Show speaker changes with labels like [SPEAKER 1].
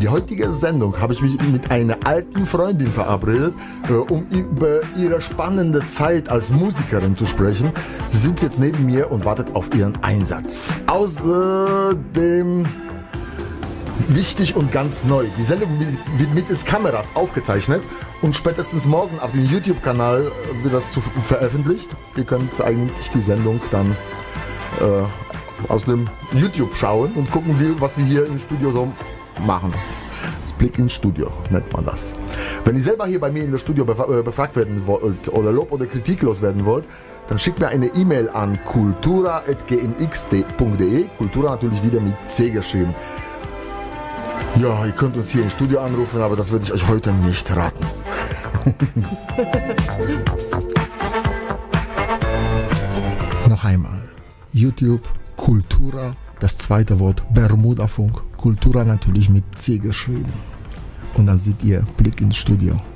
[SPEAKER 1] die heutige Sendung habe ich mich mit einer alten Freundin verabredet, um über ihre spannende Zeit als Musikerin zu sprechen. Sie sitzt jetzt neben mir und wartet auf ihren Einsatz. Außerdem wichtig und ganz neu: die Sendung wird mittels Kameras aufgezeichnet und spätestens morgen auf dem YouTube-Kanal wird das veröffentlicht. Ihr könnt eigentlich die Sendung dann aus dem YouTube schauen und gucken, was wir hier im Studio so machen. Das Blick ins Studio nennt man das. Wenn ihr selber hier bei mir in der Studio befragt werden wollt oder Lob oder Kritik loswerden wollt, dann schickt mir eine E-Mail an kultura@gmx.de. Kultura natürlich wieder mit C geschrieben. Ja, ihr könnt uns hier im Studio anrufen, aber das würde ich euch heute nicht raten. Noch einmal. YouTube, Kultura, das zweite Wort Bermudafunk, Kultura natürlich mit C geschrieben. Und dann seht ihr Blick ins Studio.